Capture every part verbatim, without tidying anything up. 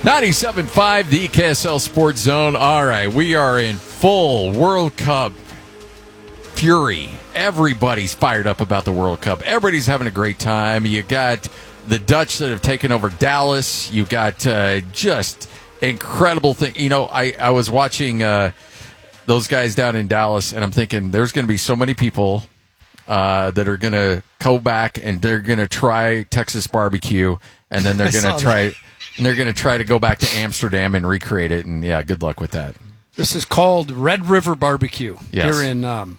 ninety-seven point five, the K S L Sports Zone. All right, we are in full World Cup fury. Everybody's fired up about the World Cup. Everybody's having a great time. You got the Dutch that have taken over Dallas. You got uh, just incredible thing. You know, I, I was watching uh, those guys down in Dallas, and I'm thinking there's going to be so many people uh, that are going to go back and they're going to try Texas barbecue, and then they're going to try that. and they're going to try to go back to Amsterdam and recreate it. And yeah, good luck with that. This is called Red River Barbecue yes. here in um,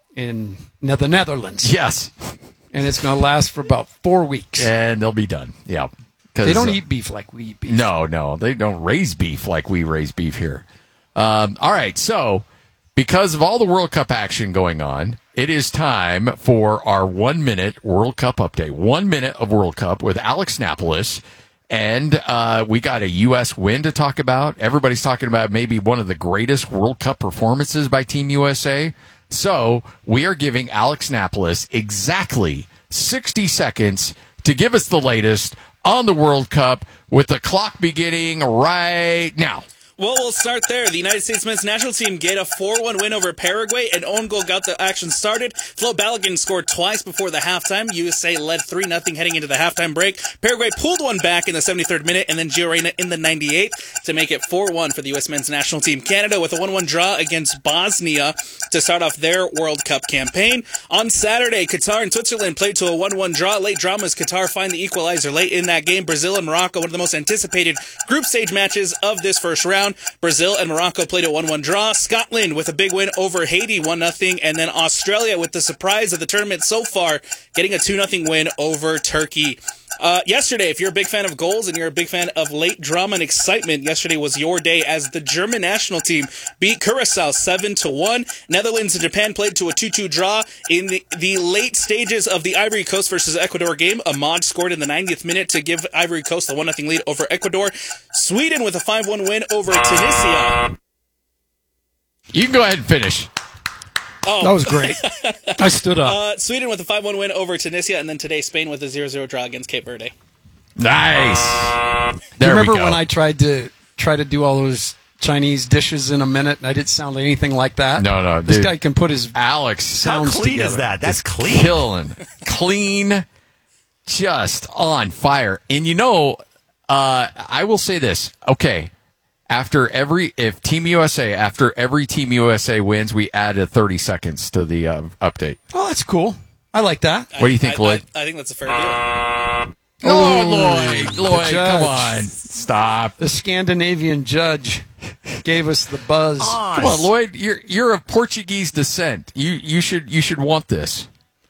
in the Netherlands. Yes. And it's going to last for about four weeks. And they'll be done. Yeah. They don't uh, eat beef like we eat beef. No, no. They don't raise beef like we raise beef here. Um, all right. So, because of all the World Cup action going on, it is time for our one-minute World Cup update. One minute of World Cup with Alex Napolis. And uh, we got a U S win to talk about. Everybody's talking about maybe one of the greatest World Cup performances by Team U S A. So we are giving Alex Napolis exactly sixty seconds to give us the latest on the World Cup with the clock beginning right now. Well, we'll start there. The United States men's national team get a four one win over Paraguay. An own goal got the action started. Flo Balogun scored twice before the halftime. U S A led three nothing heading into the halftime break. Paraguay pulled one back in the seventy-third minute, and then Gio Reyna in the ninety-eighth to make it four one for the U S men's national team. Canada with a one one draw against Bosnia to start off their World Cup campaign. On Saturday, Qatar and Switzerland played to a one one draw. Late dramas, Qatar find the equalizer late in that game. Brazil and Morocco, one of the most anticipated group stage matches of this first round. Brazil and Morocco played a one one draw. Scotland with a big win over Haiti, one nothing. And then Australia with the surprise of the tournament so far, getting a two nothing win over Turkey. Uh, yesterday, if you're a big fan of goals and you're a big fan of late drama and excitement, yesterday was your day as the German national team beat Curacao seven to one. Netherlands and Japan played to a two two draw. In the, the late stages of the Ivory Coast versus Ecuador game, Ahmad scored in the ninetieth minute to give Ivory Coast the one nothing lead over Ecuador. Sweden with a five one win over Tunisia. You can go ahead and finish. Oh. That was great. I stood up. Uh, Sweden with a five one win over Tunisia, and then today Spain with a zero zero draw against Cape Verde. Nice. There you remember we go. when I tried to try to do all those Chinese dishes in a minute, and I didn't sound like anything like that? No, no. This dude. guy can put his Alex sounds How clean together. is that? That's It's clean. Killing. Clean. Just on fire. And you know, uh, I will say this. Okay. After every, if Team U S A, after every Team U S A wins, we added thirty seconds to the uh, update. Oh, that's cool. I like that. What do you think, I, Lloyd? I, I think that's a fair deal. Oh, Ooh, Lloyd, Lloyd, judge. come on. Stop. The Scandinavian judge gave us the buzz. Come on, Lloyd, you're you're of Portuguese descent. You you should you should want this.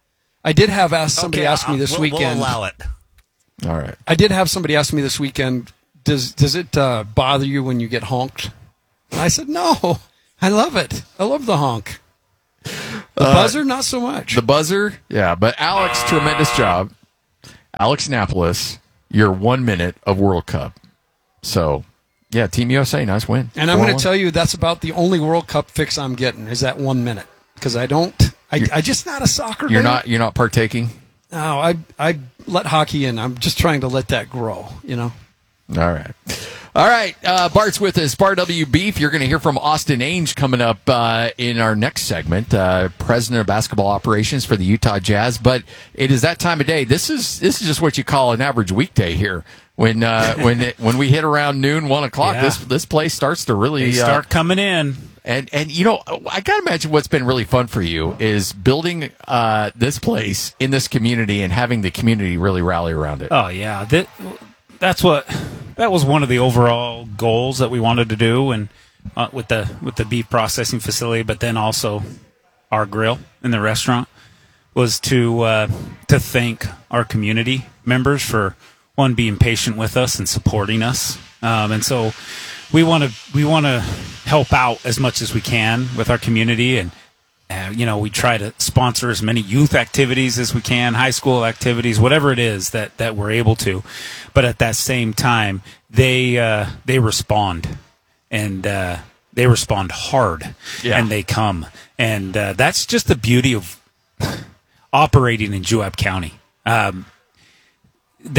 I did have asked somebody Okay, ask me this we'll, weekend. We'll allow it. All right. I did have somebody ask me this weekend, does does it uh, bother you when you get honked? And I said, no, I love it. I love the honk. The Uh, buzzer, not so much. The buzzer, yeah, but Alex, tremendous job. Alex Napolis, your one minute of World Cup. So, yeah, Team U S A, nice win. and I'm going to four one. tell you that's about the only World Cup fix I'm getting is that one minute because I don't. I, I just not a soccer. You're guy. not you're not partaking. No, I I let hockey in. I'm just trying to let that grow. You know. All right. All right. Uh, Bart's with us. Bar W Beef. You're going to hear from Austin Ainge coming up uh, in our next segment, uh, president of basketball operations for the Utah Jazz. But it is that time of day. This is this is just what you call an average weekday here. When uh, when it, when we hit around noon, one o'clock, Yeah. this this place starts to really They uh, start coming in. And and you know, I gotta imagine what's been really fun for you is building uh, this place in this community and having the community really rally around it. Oh yeah, that that's what that was one of the overall goals that we wanted to do, and uh, with the with the beef processing facility, but then also our grill in the restaurant was to uh, to thank our community members for one being patient with us and supporting us, um, and so. We want to we want to help out as much as we can with our community, and uh, you know we try to sponsor as many youth activities as we can, high school activities, whatever it is that, that we're able to. But at that same time, they uh, they respond, and uh, they respond hard, Yeah. and they come, and uh, that's just the beauty of operating in Juab County. Um, there.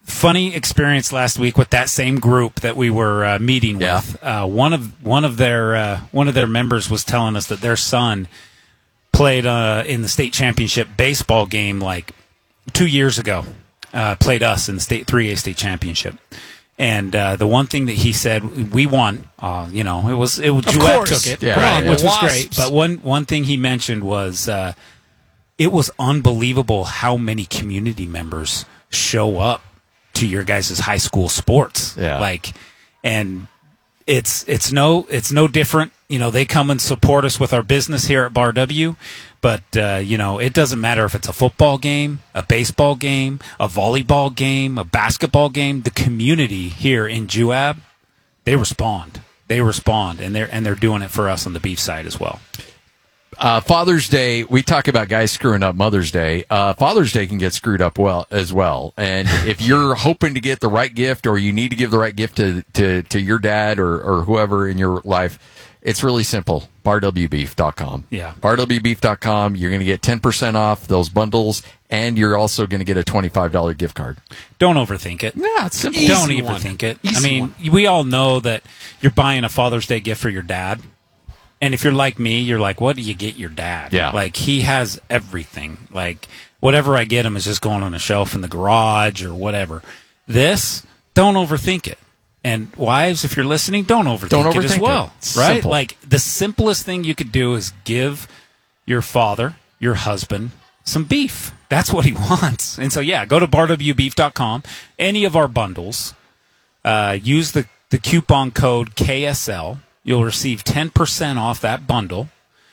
funny experience last week with that same group that we were uh, meeting Yeah. with. Uh, one of one of their uh, one of their members was telling us that their son played uh, in the state championship baseball game like two years ago. Uh, played us in the state three A state championship, and uh, the one thing that he said, we won. Uh, you know, it was it was Of Jouett course. took it, Yeah, right, right, which yeah. was great. Wasps. But one one thing he mentioned was uh, it was unbelievable how many community members show up to your guys' high school sports. Yeah. Like, and it's it's no it's no different. You know, they come and support us with our business here at Bar W, but uh, you know, it doesn't matter if it's a football game, a baseball game, a volleyball game, a basketball game. The community here in Juab, they respond. They respond, and they're and they're doing it for us on the beef side as well. Uh, Father's Day, we talk about guys screwing up Mother's Day. Uh, Father's Day can get screwed up well as well. And if you're hoping to get the right gift, or you need to give the right gift to to, to your dad or, or whoever in your life, it's really simple. bar w beef dot com. Yeah. bar w beef dot com. You're going to get ten percent off those bundles, and you're also going to get a twenty-five dollars gift card. Don't overthink it. Yeah, it's simple. Easy Don't one. overthink it. Easy I mean, we all know that you're buying a Father's Day gift for your dad. And if you're like me, you're like, what do you get your dad? Yeah. Like, he has everything. Like, whatever I get him is just going on a shelf in the garage or whatever. This, don't overthink it. And wives, if you're listening, don't overthink, Don't it as overthink well. it. It's Right? simple. Like, the simplest thing you could do is give your father, your husband, some beef. That's what he wants. And so, yeah, go to bar w beef dot com. Any of our bundles, uh, use the, the coupon code K S L. You'll receive ten percent off that bundle.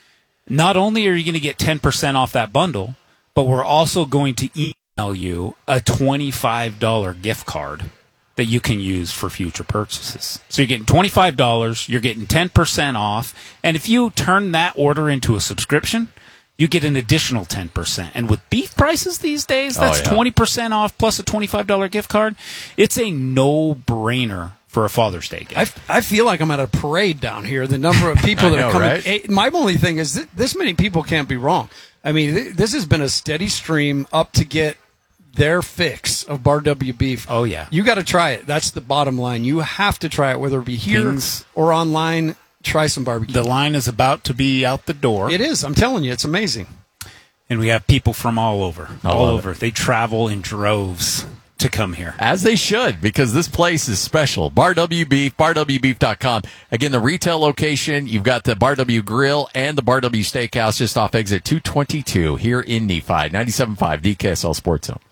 Not only are you going to get ten percent off that bundle, but we're also going to email you a twenty-five dollars gift card that you can use for future purchases. So you're getting twenty-five dollars, you're getting ten percent off, and if you turn that order into a subscription, you get an additional ten percent. And with beef prices these days, that's Oh, yeah. twenty percent off plus a twenty-five dollars gift card. It's a no-brainer for a Father's Day gift. I, I feel like I'm at a parade down here. The number of people I that know, are coming. right? Eh, My only thing is th- this many people can't be wrong. I mean, th- this has been a steady stream up to get their fix of Bar W beef. Oh, yeah. You got to try it. That's the bottom line. You have to try it, whether it be here Things- or online. Try some barbecue. The line is about to be out the door. It is. I'm telling you, it's amazing. And we have people from all over. I all love over. They travel in droves to come here. As they should, because this place is special. Bar W Beef, bar w beef dot com. Again, the retail location, you've got the Bar W Grill and the Bar W Steakhouse just off exit two twenty-two here in Nephi. ninety-seven point five D K S L Sports Zone.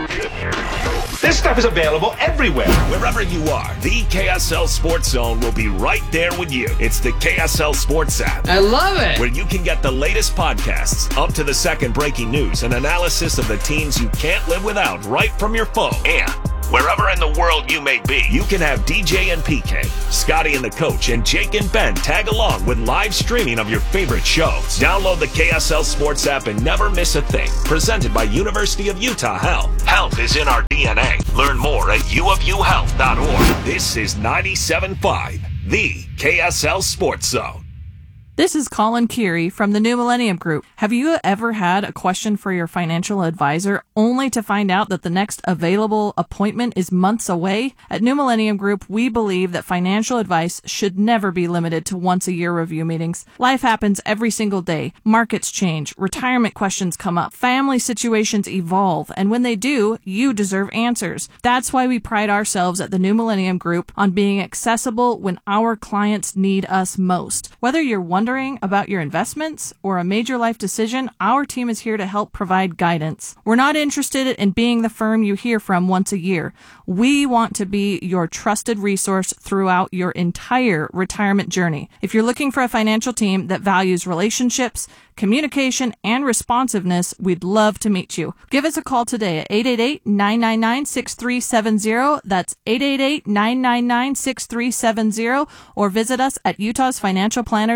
This stuff is available everywhere. Wherever you are, the K S L Sports Zone will be right there with you. It's the K S L Sports app, I love it. where you can get the latest podcasts, up to the second breaking news, and analysis of the teams you can't live without right from your phone. And wherever in the world you may be, you can have D J and P K, Scotty and the Coach, and Jake and Ben tag along with live streaming of your favorite shows. Download the K S L Sports app and never miss a thing. Presented by University of Utah Health. Health is in our D N A. Learn more at u of u health dot org. This is ninety-seven point five, the K S L Sports Zone. This is Colin Curie from the New Millennium Group. Have you ever had a question for your financial advisor only to find out that the next available appointment is months away? At New Millennium Group, we believe that financial advice should never be limited to once-a-year review meetings. Life happens every single day. Markets change, retirement questions come up, family situations evolve, and when they do, you deserve answers. That's why we pride ourselves at the New Millennium Group on being accessible when our clients need us most. Whether you're wondering about your investments or a major life decision, our team is here to help provide guidance. We're not interested in being the firm you hear from once a year. We want to be your trusted resource throughout your entire retirement journey. If you're looking for a financial team that values relationships, communication, and responsiveness, we'd love to meet you. Give us a call today at eight eight eight, nine nine nine, six three seven zero. That's eight eight eight, nine nine nine, six three seven zero, or visit us at utahs financial planner dot com.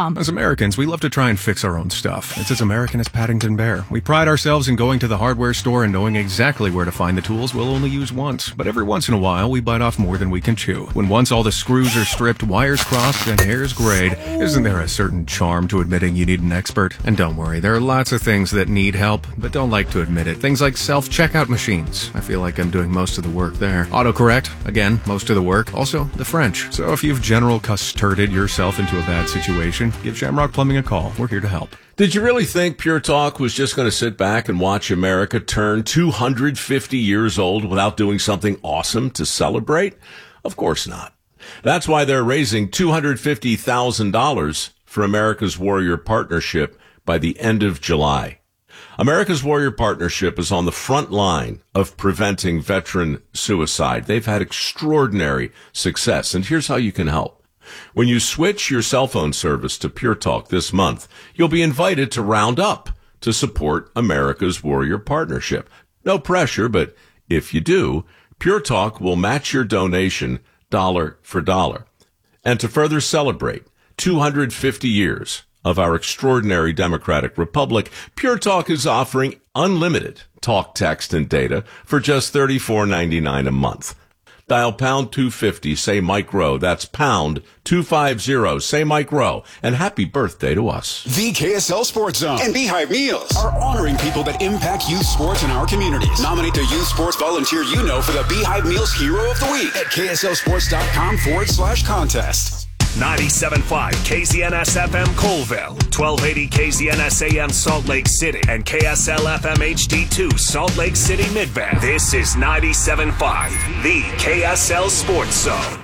com. As Americans, we love to try and fix our own stuff. It's as American as Paddington Bear. We pride ourselves in going to the hardware store and knowing exactly where to find the tools we'll only use once. But every once in a while, we bite off more than we can chew. When once all the screws are stripped, wires crossed, and hairs grayed, isn't there a certain charm to admitting you need an expert? And don't worry, there are lots of things that need help, but don't like to admit it. Things like self-checkout machines. I feel like I'm doing most of the work there. Autocorrect, again, most of the work. Also, the French. So if you've general custarded yourself into a bad situation, give Shamrock Plumbing a call. We're here to help. Did you really think Pure Talk was just going to sit back and watch America turn two hundred fifty years old without doing something awesome to celebrate? Of course not. That's why they're raising two hundred fifty thousand dollars for America's Warrior Partnership by the end of July. America's Warrior Partnership is on the front line of preventing veteran suicide. They've had extraordinary success, and here's how you can help. When you switch your cell phone service to Pure Talk this month, you'll be invited to round up to support America's Warrior Partnership. No pressure, but if you do, Pure Talk will match your donation dollar for dollar. And to further celebrate two hundred fifty years of our extraordinary democratic republic, Pure Talk is offering unlimited talk, text, and data for just thirty-four ninety-nine a month. Dial pound two fifty, say Mike Rowe. That's pound two fifty, say Mike Rowe. And happy birthday to us. The K S L Sports Zone and Beehive Meals are honoring people that impact youth sports in our communities. Nominate the youth sports volunteer you know for the Beehive Meals Hero of the Week at kslsports.com forward slash contest. ninety-seven point five K Z N S F M Colville, twelve eighty K Z N S A M Salt Lake City, and K S L F M H D two Salt Lake City Midband. This is ninety-seven point five, the K S L Sports Zone.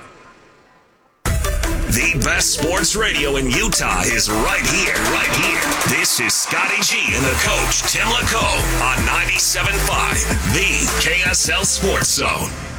The best sports radio in Utah is right here, right here. This is Scotty G and the coach, Tim LaCoe, on ninety-seven point five, the K S L Sports Zone.